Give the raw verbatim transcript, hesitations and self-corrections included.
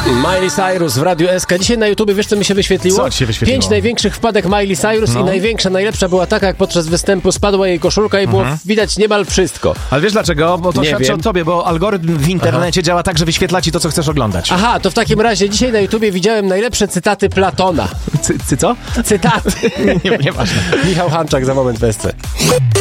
Miley Cyrus w Radiu S K. Dzisiaj na YouTubie, wiesz co mi się wyświetliło? Co ci się wyświetliło? Pięć największych wpadek Miley Cyrus no. i największa, najlepsza była taka, jak podczas występu spadła jej koszulka i było mhm. widać niemal wszystko. Ale wiesz dlaczego? Bo to Nie świadczy wiem. o tobie, bo algorytm w internecie Aha. działa tak, że wyświetla ci to, co chcesz oglądać. Aha, to w takim razie dzisiaj na YouTubie widziałem najlepsze cytaty Platona. Cy, cy co? Cytaty. nie, nieważne. Michał Hanczak za moment w S C.